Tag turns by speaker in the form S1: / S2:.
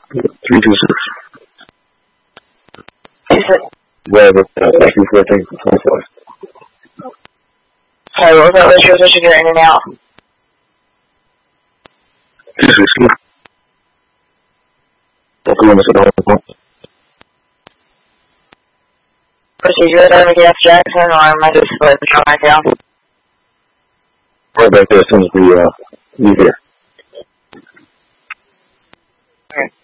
S1: 326.
S2: 26.
S1: Yeah, but thank you for 24.
S2: Sorry, what was that list that you're in and out?
S1: 260. Columbus at home.
S2: Procedure done against Jackson, or am I just split the shot down?
S1: Right back there as soon as we leave here.
S2: Okay.